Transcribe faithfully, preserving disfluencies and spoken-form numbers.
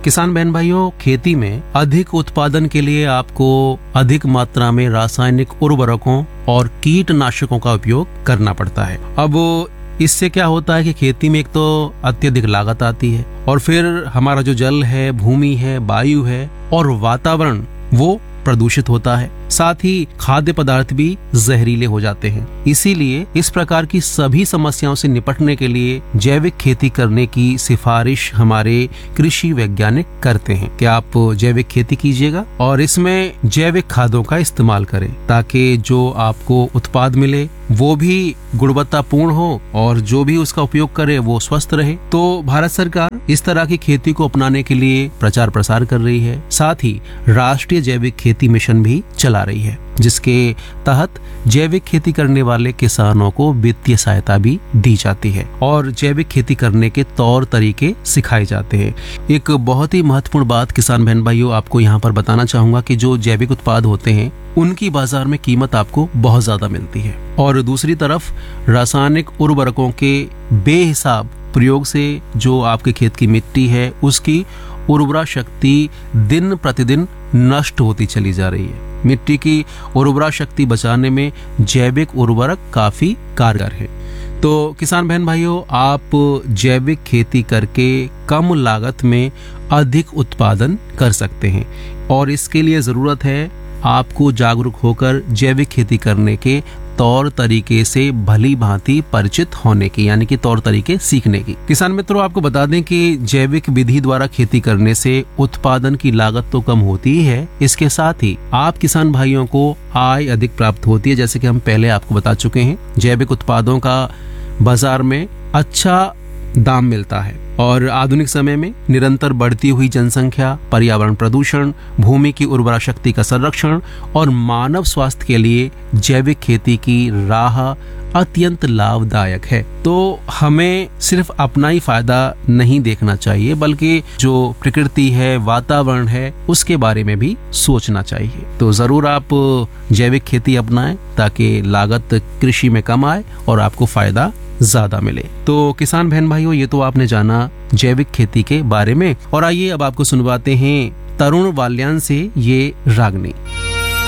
किसान बहन भाइयों, खेती में अधिक उत्पादन के लिए आपको अधिक मात्रा में रासायनिक उर्वरकों और कीटनाशकों का उपयोग करना पड़ता है। अब इससे क्या होता है कि खेती में एक तो अत्यधिक लागत आती है और फिर हमारा जो जल है, भूमि है, वायु है और वातावरण वो प्रदूषित होता है। साथ ही खाद्य पदार्थ भी जहरीले हो जाते हैं। इसीलिए इस प्रकार की सभी समस्याओं से निपटने के लिए जैविक खेती करने की सिफारिश हमारे कृषि वैज्ञानिक करते हैं कि आप जैविक खेती कीजिएगा और इसमें जैविक खादों का इस्तेमाल करें ताकि जो आपको उत्पाद मिले वो भी गुणवत्तापूर्ण हो और जो भी उसका उपयोग करे वो स्वस्थ रहे। तो भारत सरकार इस तरह की खेती को अपनाने के लिए प्रचार प्रसार कर रही है। साथ ही राष्ट्रीय जैविक खेती मिशन भी चला रही है, जिसके तहत जैविक खेती करने वाले किसानों को वित्तीय सहायता भी दी जाती है और जैविक खेती करने के तौर तरीके सिखाए जाते हैं। एक बहुत ही महत्वपूर्ण बात किसान बहन भाइयों आपको यहाँ पर बताना चाहूंगा कि जो जैविक उत्पाद होते हैं उनकी बाजार में कीमत आपको बहुत ज्यादा मिलती है और दूसरी तरफ रासायनिक उर्वरकों के बेहिसाब प्रयोग से जो आपके खेत की मिट्टी है उसकी उर्वरा शक्ति दिन प्रतिदिन नष्ट होती चली जा रही है। मिट्टी की उर्वरा शक्ति बचाने में जैविक उर्वरक काफी कारगर है। तो किसान बहन भाइयों, आप जैविक खेती करके कम लागत में अधिक उत्पादन कर सकते हैं और इसके लिए जरूरत है आपको जागरूक होकर जैविक खेती करने के तौर तरीके से भली भांति परिचित होने की, यानी कि तौर तरीके सीखने की। किसान मित्रों, आपको बता दें कि जैविक विधि द्वारा खेती करने से उत्पादन की लागत तो कम होती ही है, इसके साथ ही आप किसान भाइयों को आय अधिक प्राप्त होती है। जैसे कि हम पहले आपको बता चुके हैं, जैविक उत्पादों का बाजार में अच्छा दाम मिलता है और आधुनिक समय में निरंतर बढ़ती हुई जनसंख्या, पर्यावरण प्रदूषण, भूमि की उर्वरा शक्ति का संरक्षण और मानव स्वास्थ्य के लिए जैविक खेती की राह अत्यंत लाभदायक है। तो हमें सिर्फ अपना ही फायदा नहीं देखना चाहिए बल्कि जो प्रकृति है, वातावरण है, उसके बारे में भी सोचना चाहिए। तो जरूर आप जैविक खेती अपनाएं ताकि लागत कृषि में कम आए और आपको फायदा ज्यादा मिले। तो किसान बहन भाइयों, ये तो आपने जाना जैविक खेती के बारे में और आइए अब आपको सुनवाते हैं तरुण वाल्यान से ये रागनी।